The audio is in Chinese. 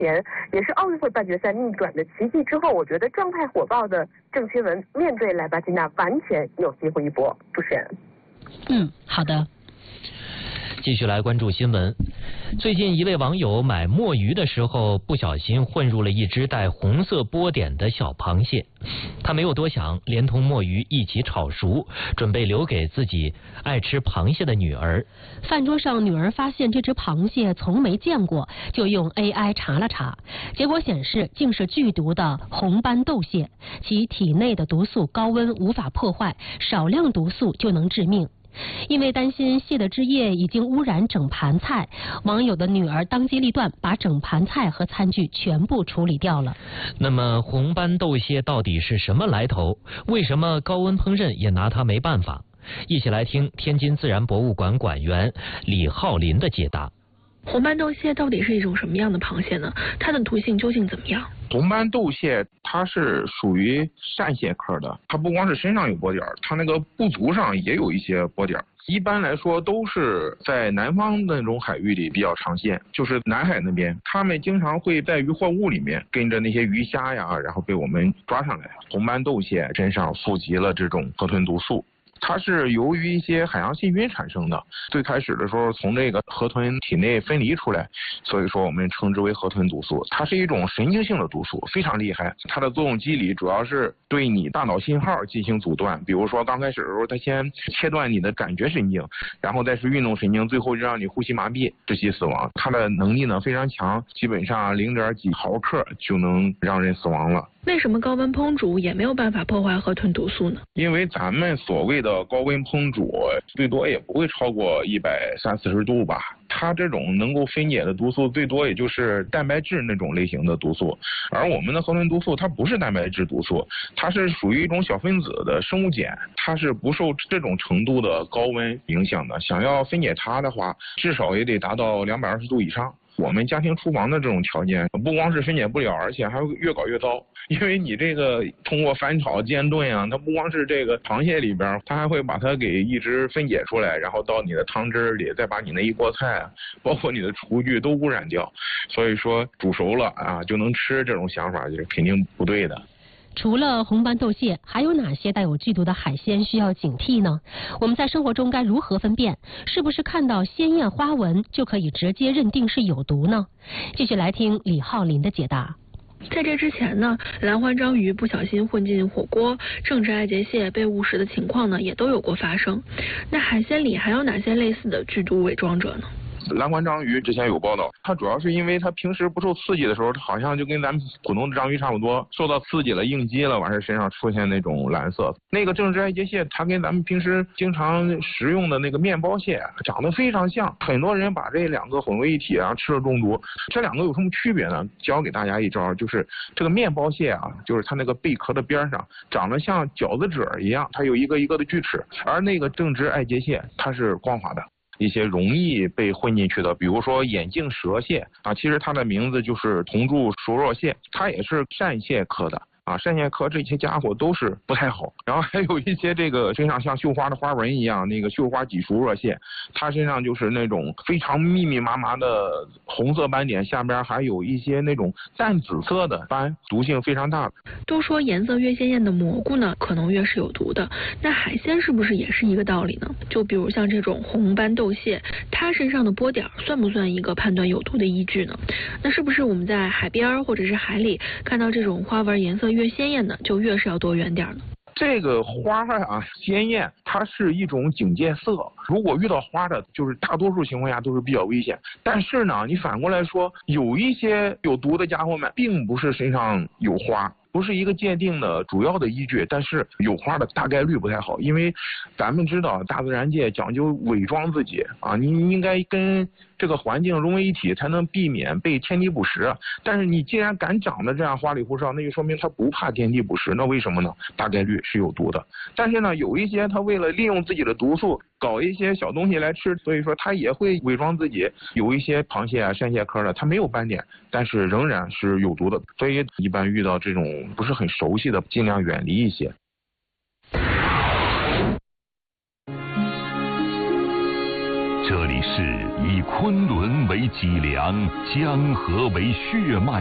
前，也是奥运会半决赛逆转的奇迹之后，我觉得状态火爆的郑钦文面对莱巴金娜完全有机会一搏。主持人， 好的。 继续来关注新闻。最近一位网友买墨鱼的时候，不小心混入了一只带红色波点的小螃蟹。他没有多想，连同墨鱼一起炒熟，准备留给自己爱吃螃蟹的女儿。 饭桌上，女儿发现这只螃蟹从没见过，就用 AI 查了查，结果显示竟是剧毒的红斑豆蟹，其体内的毒素高温无法破坏，少量毒素就能致命。因为担心蟹的汁液已经污染整盘菜，网友的女儿当机立断，把整盘菜和餐具全部处理掉了。 那么红斑豆蟹到底是什么来头？为什么高温烹饪也拿它没办法？一起来听天津自然博物馆馆员李浩林的解答。 红斑豆蟹到底是一种什么样的螃蟹呢？它的毒性究竟怎么样？ 红斑豆蟹它是属于扇蟹科的，它不光是身上有波点，它那个部足上也有一些波点。一般来说都是在南方那种海域里比较常见，就是南海那边，它们经常会在渔获物里面跟着那些鱼虾呀，然后被我们抓上来。红斑豆蟹身上富集了这种河豚毒素。它是由于一些海洋细菌产生的，最开始的时候从这个河豚体内分离出来，所以说我们称之为河豚毒素。它是一种神经性的毒素，非常厉害。它的作用机理主要是对你大脑信号进行阻断，比如说刚开始的时候，它先切断你的感觉神经，然后再是运动神经，最后让你呼吸麻痹，窒息死亡。它的能力呢非常强，基本上0.几毫克就能让人死亡了。 为什么高温烹煮也没有办法破坏河豚毒素呢？ 因为咱们所谓的高温烹煮最多也不会超过130-140度吧，它这种能够分解的毒素最多也就是蛋白质那种类型的毒素，而我们的河豚毒素它不是蛋白质毒素，它是属于一种小分子的生物碱，它是不受这种程度的高温影响的。想要分解它的话，至少也得达到220度以上。我们家庭厨房的这种条件，不光是分解不了，而且还会越搞越糟。因为你这个通过翻炒、煎炖啊，它不光是这个螃蟹里边，它还会把它给一直分解出来，然后到你的汤汁里，再把你那一锅菜，包括你的厨具都污染掉。所以说煮熟了啊就能吃，这种想法就是肯定不对的。 除了红斑豆蟹，还有哪些带有剧毒的海鲜需要警惕呢？我们在生活中该如何分辨？是不是看到鲜艳花纹就可以直接认定是有毒呢？继续来听李浩林的解答。 在这之前呢，蓝环章鱼不小心混进火锅，正值爱洁蟹被误食的情况呢，也都有过发生。那海鲜里还有哪些类似的剧毒伪装者呢？ 蓝环章鱼之前有报道，它主要是因为它平时不受刺激的时候，它好像就跟咱们普通的章鱼差不多，受到刺激了应激了，完事身上出现那种蓝色。那个正直爱洁蟹，它跟咱们平时经常食用的那个面包蟹长得非常像，很多人把这两个混为一体啊，吃了中毒。这两个有什么区别呢？教给大家一招，就是这个面包蟹啊，就是它那个贝壳的边上长得像饺子褶一样，它有一个一个的锯齿，而那个正直爱洁蟹它是光滑的。一些容易被混进去的，比如说眼镜蛇蟹啊，其实它的名字就是铜柱熟若蟹，它也是扇蟹科的。扇蟹科这些家伙都是不太好，然后还有一些这个身上像绣花的花纹一样，那个绣花脊熟若蟹，它身上就是那种非常密密麻麻的红色斑点，下边还有一些那种淡紫色的斑，毒性非常大。 都说颜色越鲜艳的蘑菇呢，可能越是有毒的，那海鲜是不是也是一个道理呢？就比如像这种红斑豆蟹，它身上的波点算不算一个判断有毒的依据呢？那是不是我们在海边或者是海里看到这种花纹颜色越鲜艳的，就越是要躲远点呢？ 这个花啊鲜艳，它是一种警戒色。如果遇到花的，就是大多数情况下都是比较危险。但是呢，你反过来说，有一些有毒的家伙们，并不是身上有花，不是一个鉴定的主要的依据，但是有花的大概率不太好，因为咱们知道大自然界讲究伪装自己啊，你应该跟这个环境融为一体，才能避免被天敌捕食。但是你既然敢长得这样花里胡哨，那就说明它不怕天敌捕食，那为什么呢？大概率是有毒的。但是呢，有一些它为了利用自己的毒素搞一些小东西来吃，所以说它也会伪装自己。有一些螃蟹啊扇蟹科的，它没有斑点，但是仍然是有毒的，所以一般遇到这种不是很熟悉的，尽量远离一些。 这里是以昆仑为脊梁，江河为血脉。